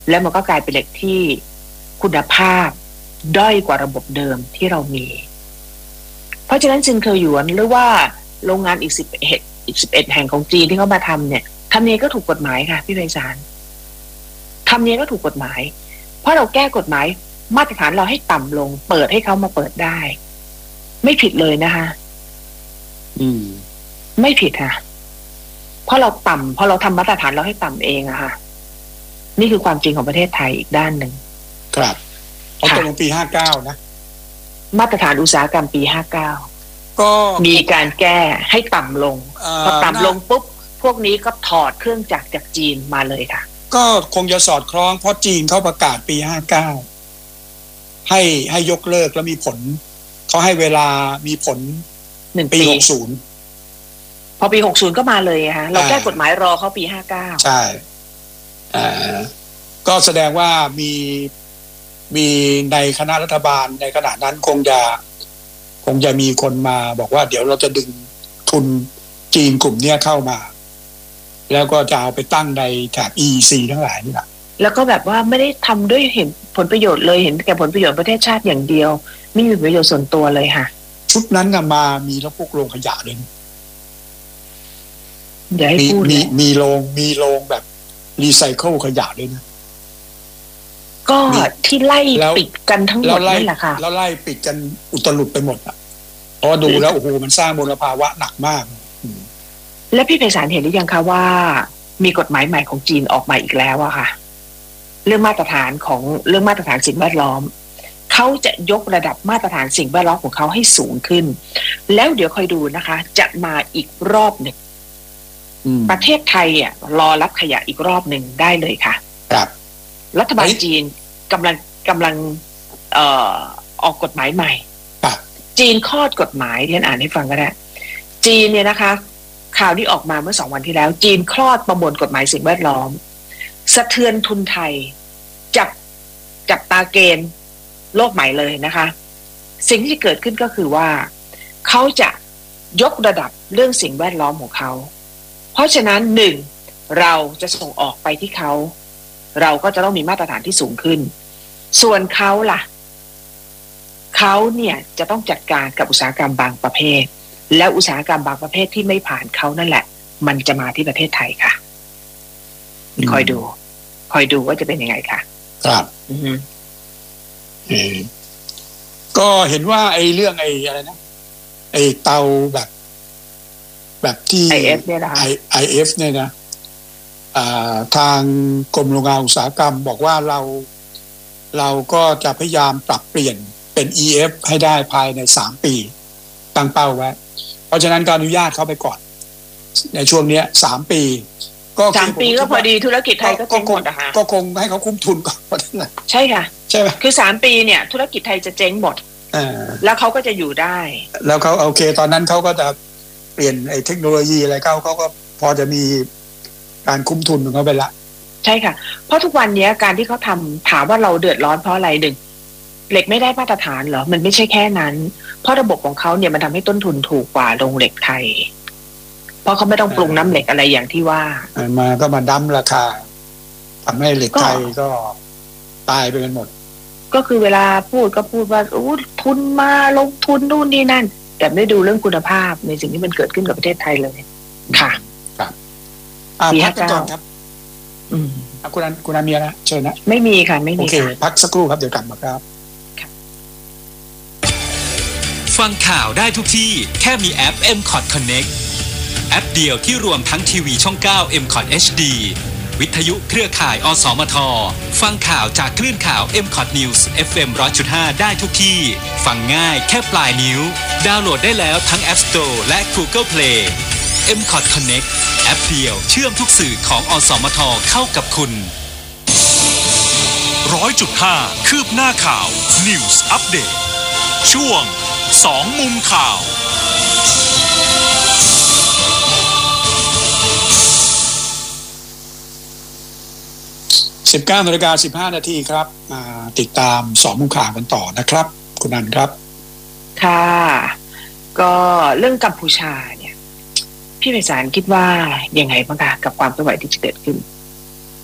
แล้วมันก็กลายเป็นเหล็กที่คุณภาพด้อยกว่าระบบเดิมที่เรามีเพราะฉะนั้นซินเคอร์หยวนหรือว่าโรงงานอีก11แห่งของจีนที่เขามาทำเนี่ยทำเนียก็ถูกกฎหมายค่ะพี่ไพศาลทำเนียก็ถูกกฎหมายเพราะเราแก้กฎหมายมาตรฐานเราให้ต่ำลงเปิดให้เขามาเปิดได้ไม่ผิดเลยนะคะไม่ผิดค่ะเพราะเราต่ำเพราะเราทำมาตรฐานเราให้ต่ำเองอะค่ะนี่คือความจริงของประเทศไทยอีกด้านหนึ่งครับตกลงปี59นะมาตรฐานอุตสาหกรรมปี59ก็มีการแก้ให้ต่ำลงพอต่ำลงปุ๊บพวกนี้ก็ถอดเครื่องจักรจากจีนมาเลยค่ะก็คงจะสอดคล้องเพราะจีนเขาประกาศปี59ให้ยกเลิกแล้วมีผลเขาให้เวลามีผล 1 ปี60พอปี60ก็มาเลยฮะเราแก้กฎหมายรอเขาปี59 ใช่ก็แสดงว่ามีในคณะรัฐบาลในขณะนั้นคงจะมีคนมาบอกว่าเดี๋ยวเราจะดึงทุนจีนกลุ่มนี้เข้ามาแล้วก็จะเอาไปตั้งในแถบ EEC ทั้งหลายนี่แหละแล้วก็แบบว่าไม่ได้ทำด้วยเห็นผลประโยชน์เลยเห็นแก่ผลประโยชน์ประเทศชาติอย่างเดียวไม่มีประโยชน์ส่วนตัวเลยค่ะชุดนั้นนะมามีแล้วพวกโรงขยะเลยอย่าให้พูดเลยมีโรงแบบรีไซเคิลขยะเลยนะก็ที่ไล่ปิดกันทั้งหมดนั่นแหละค่ะแล้วไล่ปิดกันอุตลุดไปหมดอ่ะเพราะดูแล้วโอ้โหมันสร้างมลภาวะหนักมากและพี่ไพศาลเห็นหรือยังคะว่ามีกฎหมายใหม่ของจีนออกมาอีกแล้วอะค่ะเรื่องมาตรฐานสิ่งแวดล้อมเขาจะยกระดับมาตรฐานสิ่งแวดล้อมของเขาให้สูงขึ้นแล้วเดี๋ยวคอยดูนะคะจะมาอีกรอบหนึ่งประเทศไทยอ่ะรอรับขยะอีกรอบหนึ่งได้เลยค่ะครับรัฐบาลจีนกำลังออกกฎหมายใหม่จีนคลอดกฎหมายที่ฉันอ่านให้ฟังก็ได้จีนเนี่ยนะคะข่าวที่ออกมาเมื่อ2 วันที่แล้วจีนคลอดประมวลกฎหมายสิ่งแวดล้อมสะเทือนทุนไทยจับตาเกณฑ์โลกใหม่เลยนะคะสิ่งที่เกิดขึ้นก็คือว่าเขาจะยกระดับเรื่องสิ่งแวดล้อมของเขาเพราะฉะนั้น1เราจะส่งออกไปที่เขาเราก็จะต้องมีมาตรฐานที่สูงขึ้นส่วนเขาล่ะเขาเนี่ยจะต้องจัดการกับอุตสาหกรรมบางประเภทแล้วอุตสาหกรรมบางประเภทที่ไม่ผ่านเขานั่นแหละมันจะมาที่ประเทศไทยค่ะคอยดูว่าจะเป็นยังไงค่ะครับก็เห็นว่าไอ้เรื่องไอ้อะไรนะไอ้เตาแบบที่ IF เนี่ยนะคะ IF เนี่ยนะทางกรมโรงงานอุตสาหกรรมบอกว่าเราก็จะพยายามปรับเปลี่ยนเป็น EF ให้ได้ภายใน3 ปีตั้งเป้าไว้เพราะฉะนั้นการอนุญาตเขาไปก่อนในช่วงนี้3 ปีก็3 ปีก็พอดีธุรกิจไทยก็เจ๊งหมดนะคะก็คงให้เขาคุ้มทุนก่อนใช่ค่ะใช่ไหมคือ3 ปีเนี่ยธุรกิจไทยจะเจ๊งหมดแล้วเขาก็จะอยู่ได้แล้วเขาโอเคตอนนั้นเขาก็จะเปลี่ยนไอ้เทคโนโลยีอะไรเขาก็พอจะมีการคุ้มทุนของเขาไปละใช่ค่ะเพราะทุกวันนี้การที่เขาทำถามว่าเราเดือดร้อนเพราะอะไรเหล็กไม่ได้มาตรฐานเหรอมันไม่ใช่แค่นั้นเพราะระบบของเขาเนี่ยมันทำให้ต้นทุนถูกกว่าโรงเหล็กไทยเพราะเขาไม่ต้องปรุงน้ำเหล็กอะไรอย่างที่ว่ามาดั้มราคาทำให้เหล็กไทยก็ตายไปกันหมดก็คือเวลาพูดก็พูดว่าทุนมาลงทุนนู่นนี่นั่นแต่ไม่ดูเรื่องคุณภาพในสิ่งที่มันเกิดขึ้นกับประเทศไทยเลยค่ะครับพักกันก่อนครับคุณอาเมียนะเชิญนะไม่มีค่ะไม่มีโอเคพักสักครู่ครับเดี๋ยวกลับมาครับฟังข่าวได้ทุกที่แค่มีแอป MCOT Connect แอปเดียวที่รวมทั้งทีวีช่อง 9 MCOT HD วิทยุเครือข่ายอสมทฟังข่าวจากคลื่นข่าว MCOT News FM 100.5 ได้ทุกที่ฟังง่ายแค่ปลายนิ้วดาวน์โหลดได้แล้วทั้ง App Store และ Google Play MCOT Connect แอปเดียวเชื่อมทุกสื่อของอสมทเข้ากับคุณ 100.5 คืบหน้าข่าว News Update ช่วง2 มุมข่าว 19:15 นาทีครับมาติดตาม2 มุมข่าวกันต่อนะครับคุณนันครับค่ะก็เรื่องกัมพูชาเนี่ยพี่ไพศาลคิดว่ายังไงบ้างคะกับความเคลื่อนไหวที่จะเกิดขึ้น